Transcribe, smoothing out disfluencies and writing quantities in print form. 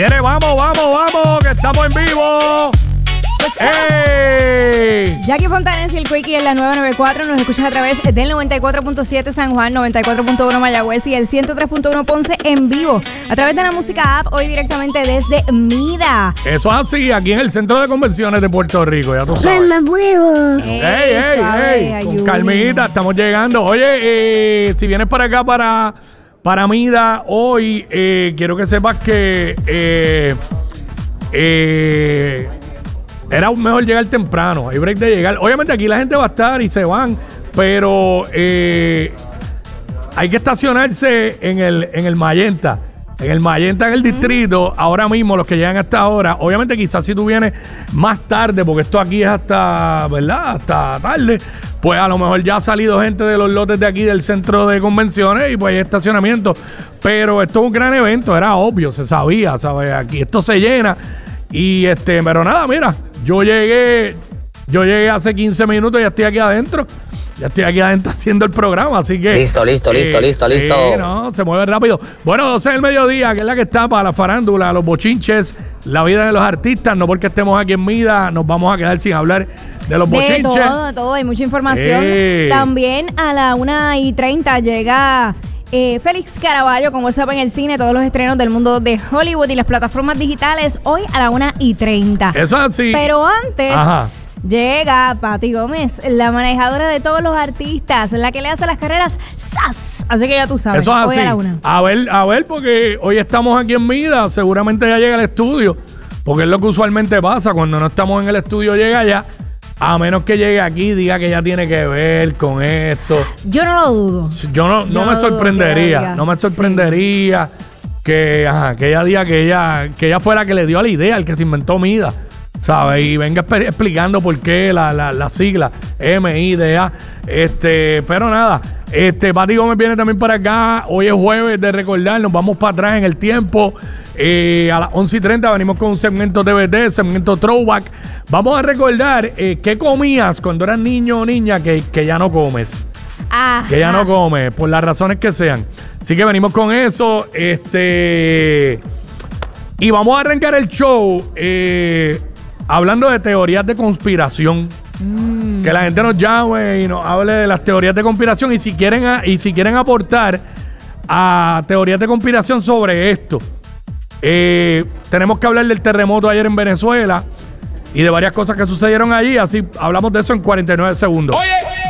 Viene, vamos, que estamos en vivo. ¡Ey! Jackie Fontanes y el Quickie en la 994. Nos escuchas a través del 94.7 San Juan, 94.1 Mayagüez y el 103.1 Ponce en vivo. A través de la música app, hoy directamente desde Mida. Eso es así, aquí en el Centro de Convenciones de Puerto Rico, ya tú sabes. ¡Ey! Con calmita, estamos llegando. Oye, si vienes para acá, para Mida, hoy quiero que sepas que era mejor llegar temprano. Hay break de llegar. Obviamente aquí la gente va a estar y se van, pero hay que estacionarse en el Mayenta. En el Mayenta, en el distrito, ahora mismo los que llegan hasta ahora, obviamente quizás si tú vienes más tarde, porque esto aquí es hasta, ¿verdad? Hasta tarde, pues a lo mejor ya ha salido gente de los lotes de aquí del centro de convenciones y pues hay estacionamiento. Pero esto es un gran evento, era obvio, se sabía, ¿sabes? Aquí esto se llena y pero nada, mira, yo llegué hace 15 minutos y ya estoy aquí adentro. Ya estoy aquí adentro haciendo el programa, así que... Listo. Sí, no, se mueve rápido. Bueno, 12 del mediodía, que es la que está para la farándula, los bochinches, la vida de los artistas. No porque estemos aquí en Mida, nos vamos a quedar sin hablar de los bochinches. De todo, hay mucha información. También a la 1:30 llega... Félix Caraballo, como saben, en el cine, todos los estrenos del mundo de Hollywood y las plataformas digitales, hoy a la 1:30. Eso es así. Pero antes... Ajá. Llega Pati Gómez, la manejadora de todos los artistas, la que le hace las carreras ¡zas! Así que ya tú sabes. Eso es hoy así. A ver, porque hoy estamos aquí en Mida, seguramente ya llega al estudio, porque es lo que usualmente pasa, cuando no estamos en el estudio llega ya, a menos que llegue aquí y diga que ya tiene que ver con esto. Yo no lo dudo. Yo no me sorprendería, que ella diga que ella fue la que le dio la idea, el que se inventó Mida. ¿Sabes? Y venga explicando por qué la sigla MIDA. Pero nada, Pati Gómez viene también para acá. Hoy es jueves de recordar, nos vamos para atrás en el tiempo. A las 11:30 venimos con un segmento DVD, segmento Throwback. Vamos a recordar qué comías cuando eras niño o niña que ya no comes. Ajá. Que ya no comes, por las razones que sean. Así que venimos con eso. Y vamos a arrancar el show. Hablando de teorías de conspiración, que la gente nos llame y nos hable de las teorías de conspiración y si quieren aportar a teorías de conspiración sobre esto. Tenemos que hablar del terremoto ayer en Venezuela y de varias cosas que sucedieron allí, así hablamos de eso en 49 segundos. Oye.